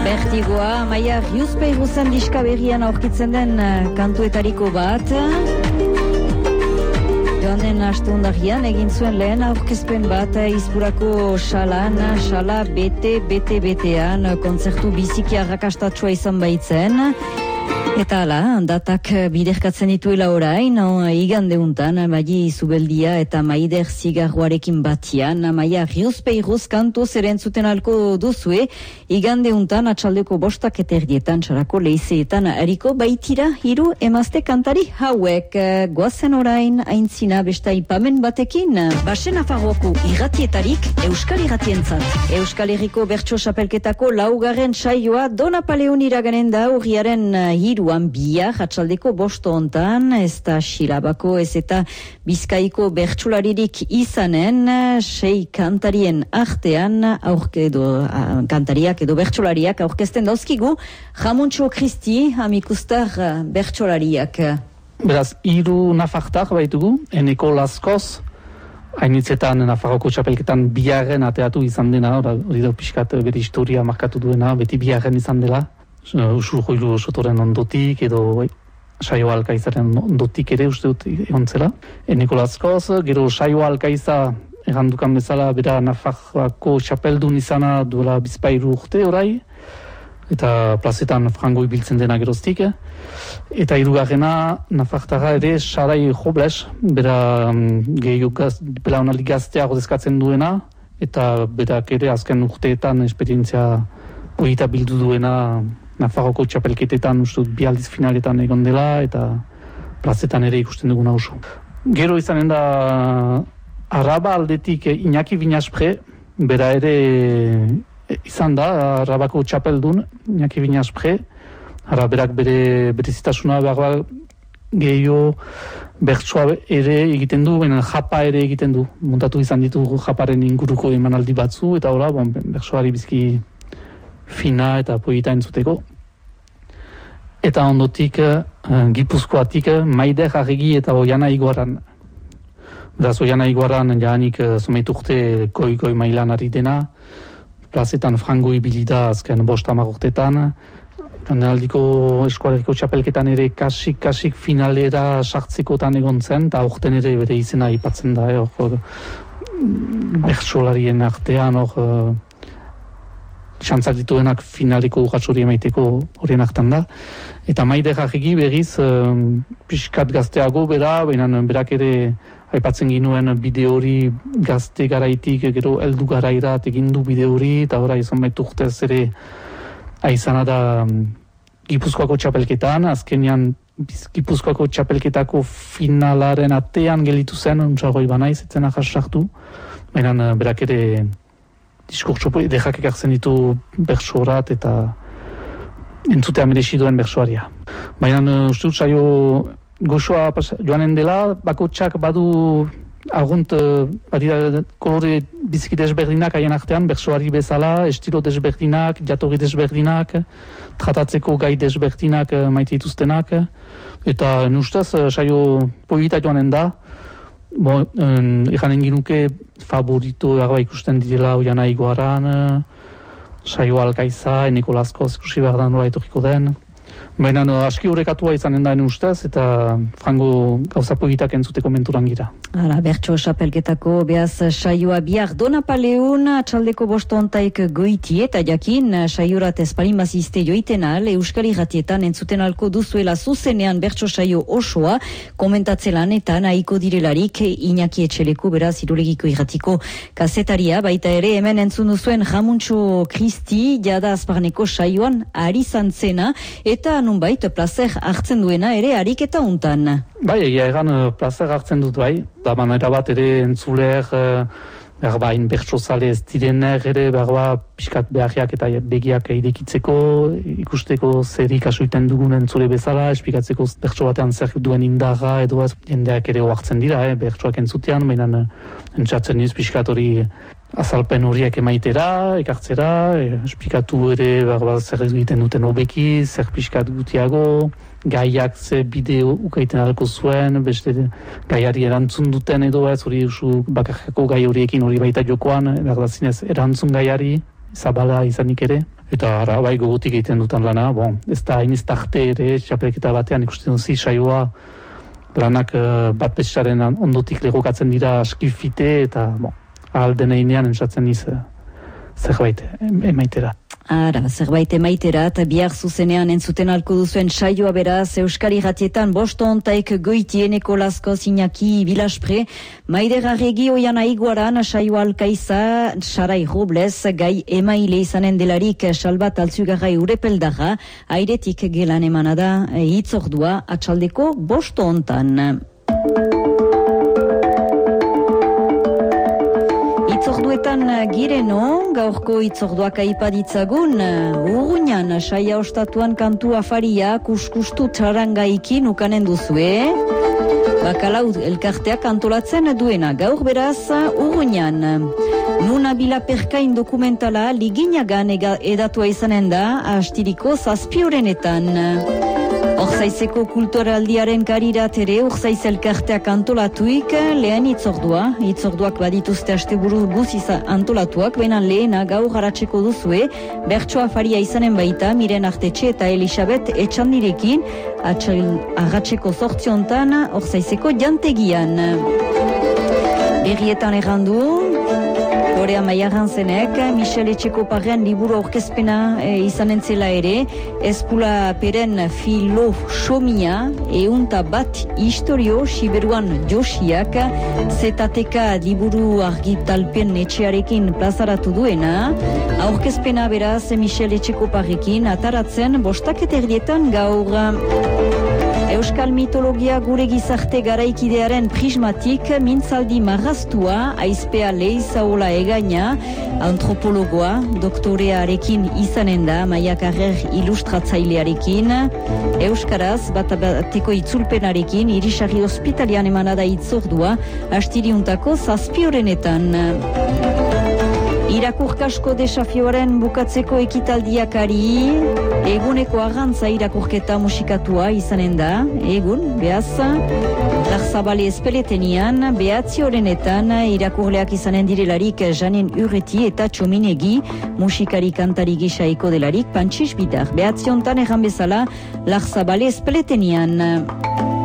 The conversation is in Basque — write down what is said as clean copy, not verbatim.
Bertigoa, Maia Riuzpeiruzan diska berrian aurkitzen den kantuetariko bat. Joanen astundagian egin zuen lehen aurkezpen bat Izpurako salan, sala bete-betean kontzertu biziki arrakastatsua izan baitzen. Eta hala, datak biderkatzen dituela orain, igande untan, Maia Zubeldia eta Maider Zigarroarekin batian, Maia Riuzpeiruz kantu zerentzuten alko duzue, igande untan atxaldeko 5:00 txarako leizeetan hariko baitira hiru emazte kantari hauek. Goazen orain, aintzina besta ipamen batekin, Basen Nafarroako irratietarik Euskal Irratientzat. Euskal Herriko Bertso Xapelketako 4. saioa Donapaleun iraganen da urriaren 3 bihar atxaldeko 5 hontan, ez da Xilabako ez eta Bizkaiko bertsularirik izanen, 6 kantarien artean kantariak edo bertsulariak aurkezten dauzkigu, Jamuntxo Kristi, amikustar bertsulariak. Beraz, 3 nafartar baitugu, Eneko Laskoz, hainitzetan Nafarroko txapelketan biharren ateatu izan dena, hori da pixkat bere historia markatu duena, beti biharren izan dela. Usurjoilu sotoren ondotik edo saio alkaizaren ondotik ere uste dut egon zela. Eneko Laskoz, gero saio alkaiza errandukan bezala bera Nafarroako txapeldun izana duela 2 urte orai, eta plazetan frango ibiltzen dena geroztik. Eta 3. nafartara ere Sarai Jobles, bera belaunaldi gaztea godezkatzen duena, eta berak ere azken urteetan esperientzia horieta bildu duena Nafarroko txapelketetan uste dut 2 aldiz finaletan egon dela, eta plazetan ere ikusten duguna oso. Gero izanen da Araba aldetik Iñaki Binaspre, bera ere izan da Arabako txapeldun Iñaki Binaspre, berak bere berezitasuna behar gehiago bertsoa ere egiten du, baina japa ere egiten du. Montatu izan ditugu japaren inguruko emanaldi batzu, eta hola, bertsoari bizki fina eta poeta entzuteko. Eta ondotik Gipuzkoatik Maider Arregi eta Oiana Iguaran. Beraz, Oiana Iguaran jaanik zomeit urte goi mailan ari dena, plazetan frango ibilida azken 5 urtetan, aldiko eskualeriko txapelketan ere kasik finalera sartzekotan egon zen, eta aurten ere bere izena aipatzen da, bertsolarien artean, txantzak dituenak finaleko urratxori emaiteko horien hartan da. Eta Maider Arregi berriz pixkat gazteago bera, baina berak ere aipatzen ginuen bide hori gazte garaitik, gero heldu garairat egin du bide hori, eta ora izan baitu urtez ere aizana da Gipuzkoako txapelketan, azkenean Gipuzkoako txapelketako finalaren atean gelitu zen, untxarroi banaiz, etzen ahas sartu, baina berak ere diskurtso edekak ekartzen ditu bertsorat eta entzutea merezi duen bertsoaria. Baina uste dut saio goxoa joanen dela, bakotxak badu argunt kolore biziki desberdinak haien artean, bertsoari bezala, estilo desberdinak, jatorri desberdinak, tratatzeko gai desberdinak maite dituztenak, eta nustez saio poeta joanen da. Eganen ginuke favorito erba ikusten direla Oiana Iguaran, saio alkaiza, Eneko Laskoz ikusi behar da nola etorriko den. Baina aski horrekatua izanen da ustez, eta frango gauza poetak entzuteko menturan gira. Bertso Xapelketako behaz saioa bihar Donapaleun, atxaldeko 5 hontaik goiti, eta jakin saiorat espalimazizte joiten al, Euskal Irratietan entzuten alko duzuela zuzenean bertso saio osoa, komentatzelan eta nahiko direlarik Iñaki Etxeleko, beraz Irulegiko irratiko kazetaria, baita ere hemen entzun duzuen Jamuntxo Kristi, jada azparneko saioan ari zantzena, eta nunbait plazer hartzen duena ere ariketa untan. Bai, egia egan plazer hartzen dut bai, da manera bat ere entzuler, berbain bertsozale ez direner ere, berba pixkat beharriak eta begiak irekitzeko, ikusteko zer ikasuiten dugun entzule bezala, esplikatzeko bertso batean zer duen indarra, edo jendeak ere oartzen dira, bertsoak entzutean, baina entzatzen niz pixkat hori azalpen horiek emaitera, ekartzera, esplikatu ere zer egiten duten hobeki, zer pixkat gutiago, gaiak ze bideo ukaiten alko zuen, beste gaiari erantzun duten edo ez, hori usu bakarrako gai horiekin hori baita jokoan, berdazinez erantzun gaiari, zabala izanik ere. Eta ara, bai gogotik egiten dutan lana, ez da hainiz tarte ere, txapelketa batean ikusten duzi saioa, lanak bat bestaren ondotik legokatzen dira askifite, eta ahal deneinean entzatzen niz zerbait emaitera. Zerbait emaitera, eta bihar zuzenean entzuten alko duzuen saioa beraz, Euskal Irratietan bosto ontaik Goitieneko Laskoz Iñaki Bilaspre, Maider Arregi Oiana Iguaran, saioa alkaiza, Sarai Robles, gai emaile izanen delarik, Salbat Altzugarrai Urepeldarra, airetik gelan emanada, hitzordua atxaldeko bosto ontan. Itzorduetan gireno, gaurko itzorduak aipaditzagun, Urruñan saia ostatuan kantu afaria kuskustu txarangaikin ukanen duzue. Bakalau elkarteak antolatzen duena, gaur beraz Urruñan. Nuna bila perkain dokumentala liginagan edatua izanen da, astiriko zazpiorenetan. Orzaizeko kulturaldiaren karirat ere Orzaiz elkarteak antolatuik lehen itzorduak badituzte asteburu guziz antolatuak, baina lehena gaur haratzeko duzue, bertso afaria izanen baita, Miren Artetxe eta Elisabet Etxandirekin, arratzeko zortziontan Orzaizeko jantegian. Berrietan errandu, Korea Maiaran zenek, Michel Etxekoparrean liburu aurkezpena izanen zela ere, Espula Peren Filosomia, eunta bat historio Siberuan Josiak, ZTK liburu argitalpen etxearekin plazaratu duena, aurkezpena beraz Michel Etxekoparrekin ataratzen bostaketerdietan gaur. Euskal mitologia gure gizarte garaikidearen prismatik mintzaldi marraztua, aizpea leizaola egaina, antropologoa, doktorearekin izanen da, Maia Carrer ilustratzailearekin, Euskaraz bateko itzulpenarekin, Irisarri Hospitalian emanada itzordua, astiriuntako zazpiorenetan. Irakurkasko desafioaren bukatzeko ekitaldiakari, eguneko arrantza irakurketa musikatua izanen da, egun, behaz, Larzabale Espeletenian, behatzi horrenetan, irakurleak izanen direlarik Janen Urreti eta Txominegi, musikari kantari gisaiko delarik Pantxis Bidar. Behatzi hontan erran bezala, Larzabale Espeletenian.